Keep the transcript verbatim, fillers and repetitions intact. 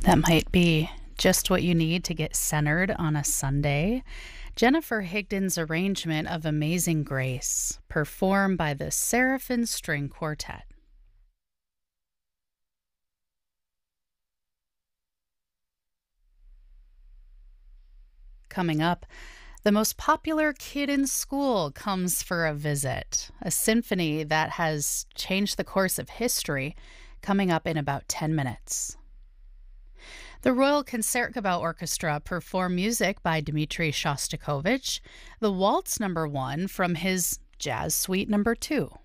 That might be just what you need to get centered on a Sunday. Jennifer Higdon's arrangement of Amazing Grace, performed by the Seraphim String Quartet. Coming up, the most popular kid in school comes for a visit, a symphony that has changed the course of history, coming up in about ten minutes. The Royal Concertgebouw Orchestra performed music by Dmitri Shostakovich, the Waltz Number One from his Jazz Suite Number Two.